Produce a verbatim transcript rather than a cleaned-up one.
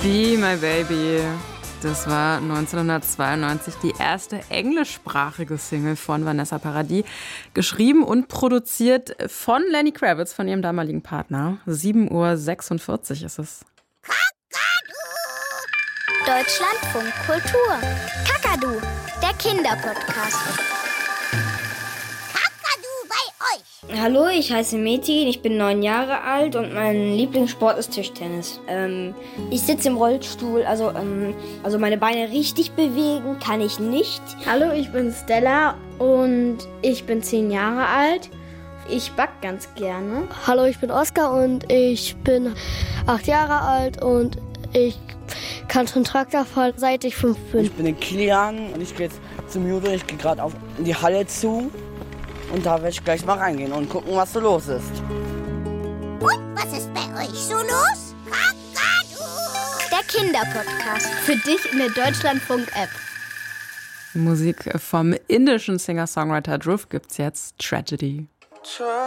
Be My Baby. Das war neunzehnhundertzweiundneunzig die erste englischsprachige Single von Vanessa Paradis. Geschrieben und produziert von Lenny Kravitz, von ihrem damaligen Partner. sieben Uhr sechsundvierzig ist es. Deutschlandfunk Kultur. Kakadu, der Kinderpodcast. Hallo, ich heiße Metin, ich bin neun Jahre alt und mein Lieblingssport ist Tischtennis. Ähm, ich sitze im Rollstuhl, also, ähm, also meine Beine richtig bewegen kann ich nicht. Hallo, ich bin Stella und ich bin zehn Jahre alt. Ich back ganz gerne. Hallo, ich bin Oskar und ich bin acht Jahre alt und ich kann schon Traktor fahren, seit ich fünf bin. Ich bin der Kilian und ich gehe jetzt zum Judo. Ich gehe gerade in die Halle zu. Und da werde ich gleich mal reingehen und gucken, was so los ist. Und was ist bei euch so los? Kakadu! Der Kinderpodcast. Für dich in der Deutschlandfunk-App. Musik vom indischen Singer-Songwriter Dhruv gibt's jetzt. Tragedy.